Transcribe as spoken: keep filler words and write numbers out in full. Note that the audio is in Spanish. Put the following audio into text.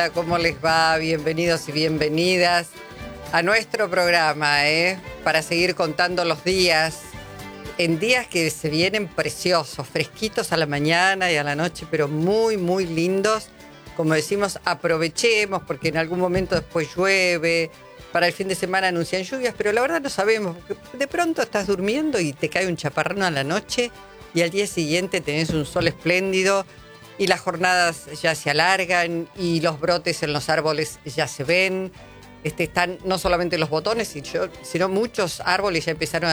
hola, ¿cómo les va? Bienvenidos y bienvenidas a nuestro programa, ¿eh? Para seguir contando los días, en días que se vienen preciosos, fresquitos a la mañana y a la noche, pero muy, muy lindos. Como decimos, aprovechemos porque en algún momento después llueve, para el fin de semana anuncian lluvias, pero la verdad no sabemos, porque de pronto estás durmiendo y te cae un chaparrón a la noche y al día siguiente tenés un sol espléndido y las jornadas ya se alargan y los brotes en los árboles ya se ven. Este, están no solamente los botones, sino muchos árboles ya empezaron